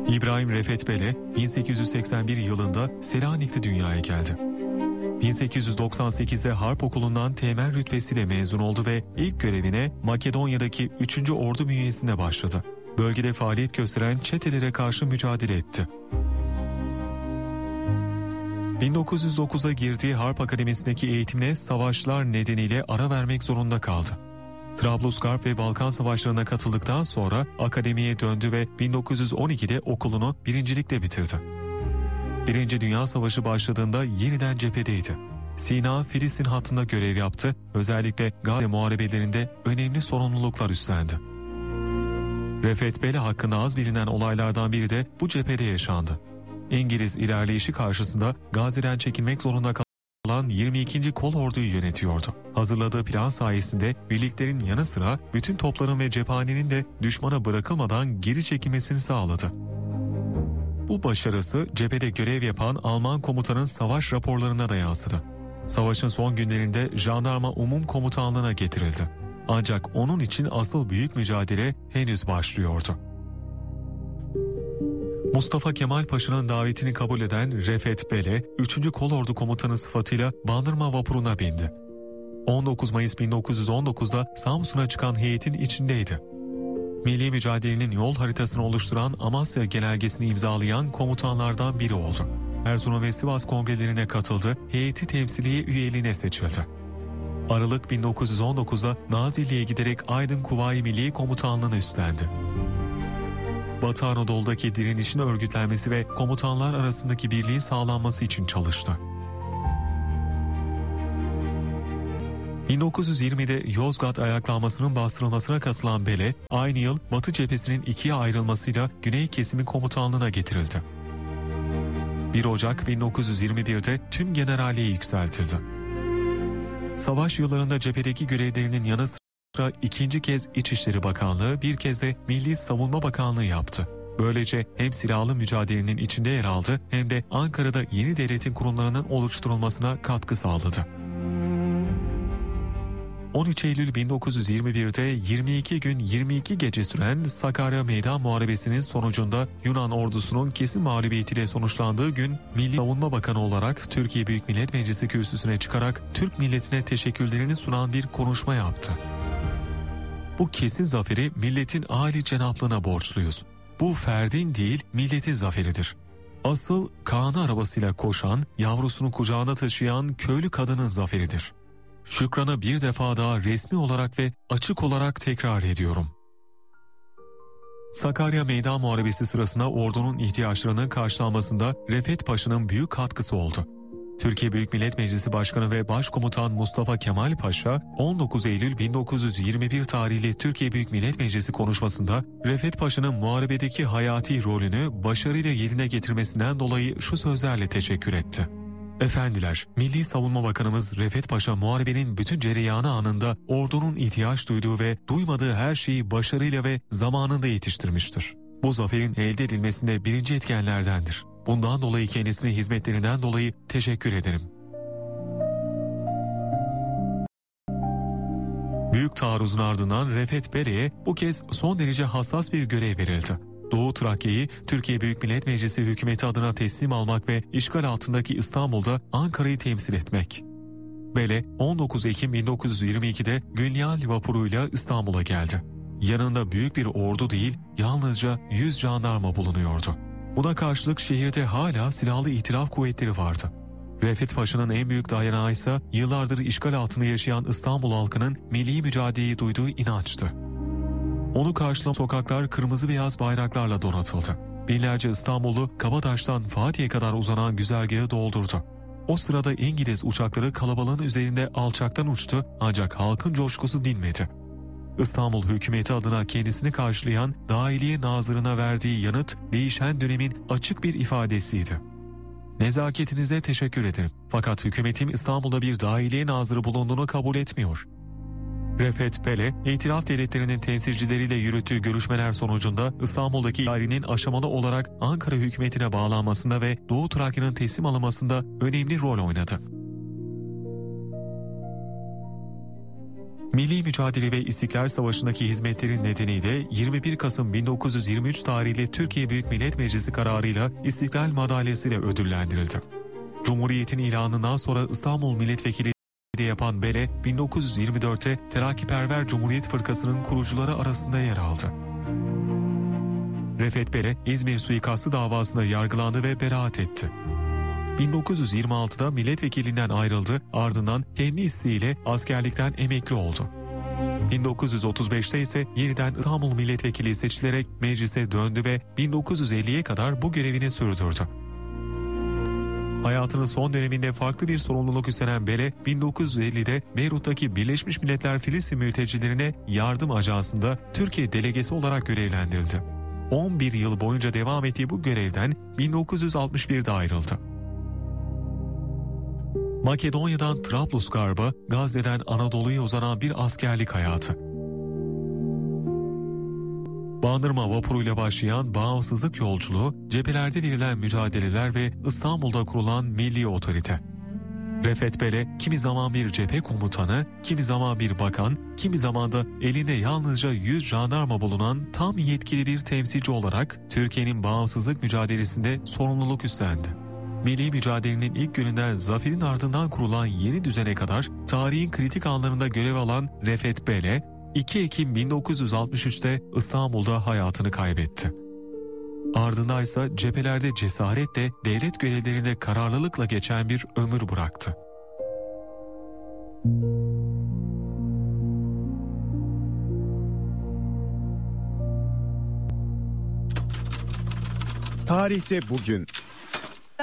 İbrahim Refet Bele 1881 yılında Selanik'te dünyaya geldi. 1898'de Harp Okulu'ndan teğmen rütbesiyle mezun oldu ve ilk görevine Makedonya'daki 3. Ordu bünyesinde başladı. Bölgede faaliyet gösteren çetelere karşı mücadele etti. 1909'a girdiği Harp Akademisi'ndeki eğitimine savaşlar nedeniyle ara vermek zorunda kaldı. Trablusgarp ve Balkan Savaşları'na katıldıktan sonra akademiye döndü ve 1912'de okulunu birincilikle bitirdi. Birinci Dünya Savaşı başladığında yeniden cephedeydi. Sina-Filistin hattında görev yaptı, özellikle Gazze muharebelerinde önemli sorumluluklar üstlendi. Refet Bele hakkında az bilinen olaylardan biri de bu cephede yaşandı. İngiliz ilerleyişi karşısında Gazze'den çekilmek zorunda kalan 22. Kol Ordu'yu yönetiyordu. Hazırladığı plan sayesinde birliklerin yanı sıra bütün topların ve cephanenin de düşmana bırakılmadan geri çekilmesini sağladı. Bu başarısı cephede görev yapan Alman komutanın savaş raporlarına da yansıdı. Savaşın son günlerinde Jandarma Umum Komutanlığı'na getirildi. Ancak onun için asıl büyük mücadele henüz başlıyordu. Mustafa Kemal Paşa'nın davetini kabul eden Refet Bele, 3. Kolordu Komutanı sıfatıyla Bandırma vapuruna bindi. 19 Mayıs 1919'da Samsun'a çıkan heyetin içindeydi. Milli mücadelenin yol haritasını oluşturan Amasya Genelgesi'ni imzalayan komutanlardan biri oldu. Erzurum ve Sivas kongrelerine katıldı, heyeti temsiliye üyeliğine seçildi. Aralık 1919'da Nazilli'ye giderek Aydın Kuvayi Milliye Komutanlığı'nı üstlendi. Batı Anadolu'daki direnişin örgütlenmesi ve komutanlar arasındaki birliğin sağlanması için çalıştı. 1920'de Yozgat ayaklanmasının bastırılmasına katılan Bele, aynı yıl Batı cephesinin ikiye ayrılmasıyla Güney kesimi komutanlığına getirildi. 1 Ocak 1921'de tüm generalliğe yükseltildi. Savaş yıllarında cephedeki görevlerinin yanı sıra ikinci kez İçişleri Bakanlığı, bir kez de Milli Savunma Bakanlığı yaptı. Böylece hem silahlı mücadelenin içinde yer aldı hem de Ankara'da yeni devletin kurumlarının oluşturulmasına katkı sağladı. 13 Eylül 1921'de 22 gün 22 gece süren Sakarya Meydan Muharebesi'nin sonucunda Yunan ordusunun kesin mağlubiyetiyle sonuçlandığı gün Milli Savunma Bakanı olarak Türkiye Büyük Millet Meclisi kürsüsüne çıkarak Türk milletine teşekkürlerini sunan bir konuşma yaptı. Bu kesin zaferi milletin âli cenaplığına borçluyuz. Bu ferdin değil milletin zaferidir. Asıl Kaan'ı arabasıyla koşan, yavrusunu kucağına taşıyan köylü kadının zaferidir. Şükran'ı bir defa daha resmi olarak ve açık olarak tekrar ediyorum. Sakarya Meydan Muharebesi sırasında ordunun ihtiyaçlarının karşılanmasında Refet Paşa'nın büyük katkısı oldu. Türkiye Büyük Millet Meclisi Başkanı ve Başkomutan Mustafa Kemal Paşa, 19 Eylül 1921 tarihli Türkiye Büyük Millet Meclisi konuşmasında Refet Paşa'nın muharebedeki hayati rolünü başarıyla yerine getirmesinden dolayı şu sözlerle teşekkür etti. Efendiler, Milli Savunma Bakanımız Refet Paşa muharebenin bütün cereyanı anında ordunun ihtiyaç duyduğu ve duymadığı her şeyi başarıyla ve zamanında yetiştirmiştir. Bu zaferin elde edilmesinde birinci etkenlerdendir. Bundan dolayı kendisine hizmetlerinden dolayı teşekkür ederim. Büyük taarruzun ardından Refet Bele'ye bu kez son derece hassas bir görev verildi. Doğu Trakya'yı Türkiye Büyük Millet Meclisi hükümeti adına teslim almak ve işgal altındaki İstanbul'da Ankara'yı temsil etmek. Bele 19 Ekim 1922'de Gülyal vapuruyla İstanbul'a geldi. Yanında büyük bir ordu değil, yalnızca 100 jandarma bulunuyordu. Buna karşılık şehirde hala silahlı ihtilaf kuvvetleri vardı. Refet Paşa'nın en büyük dayanağı ise yıllardır işgal altında yaşayan İstanbul halkının milli mücadeleye duyduğu inançtı. Onu karşılayan sokaklar kırmızı beyaz bayraklarla donatıldı. Binlerce İstanbullu Kabataş'tan Fatih'e kadar uzanan güzergahı doldurdu. O sırada İngiliz uçakları kalabalığın üzerinde alçaktan uçtu ancak halkın coşkusu dinmedi. İstanbul hükümeti adına kendisini karşılayan Dahiliye Nazırı'na verdiği yanıt değişen dönemin açık bir ifadesiydi. Nezaketinize teşekkür ederim. Fakat hükümetim İstanbul'da bir Dahiliye Nazırı bulunduğunu kabul etmiyor. Refet Bele, İtilaf devletlerinin temsilcileriyle yürüttüğü görüşmeler sonucunda İstanbul'daki idarenin aşamalı olarak Ankara hükümetine bağlanmasında ve Doğu Trakya'nın teslim alınmasında önemli rol oynadı. Milli mücadele ve İstiklal Savaşı'ndaki hizmetlerin nedeniyle 21 Kasım 1923 tarihli Türkiye Büyük Millet Meclisi kararıyla İstiklal Madalyası ile ödüllendirildi. Cumhuriyet'in ilanından sonra İstanbul Milletvekili yapan Bele, 1924'te Terakkiperver Cumhuriyet Fırkası'nın kurucuları arasında yer aldı. Refet Bele, İzmir suikastı davasında yargılandı ve beraat etti. 1926'da milletvekilinden ayrıldı, ardından kendi isteğiyle askerlikten emekli oldu. 1935'te ise yeniden İstanbul Milletvekili seçilerek meclise döndü ve 1950'ye kadar bu görevini sürdürdü. Hayatının son döneminde farklı bir sorumluluk üstlenen Bele, 1950'de Beyrut'taki Birleşmiş Milletler Filistin mültecilerine yardım ajansında Türkiye delegesi olarak görevlendirildi. 11 yıl boyunca devam ettiği bu görevden 1961'de ayrıldı. Makedonya'dan Trablusgarp'a, Gazze'den Anadolu'ya uzanan bir askerlik hayatı. Bandırma vapuruyla başlayan bağımsızlık yolculuğu, cephelerde verilen mücadeleler ve İstanbul'da kurulan milli otorite. Refet Bele, kimi zaman bir cephe komutanı, kimi zaman bir bakan, kimi zaman da elinde yalnızca 100 jandarma bulunan tam yetkili bir temsilci olarak Türkiye'nin bağımsızlık mücadelesinde sorumluluk üstlendi. Milli mücadelenin ilk gününden zaferin ardından kurulan yeni düzene kadar tarihin kritik anlarında görev alan Refet Bele, 2 Ekim 1963'te İstanbul'da hayatını kaybetti. Ardından ise cephelerde cesaretle, devlet görevlerinde kararlılıkla geçen bir ömür bıraktı. Tarihte bugün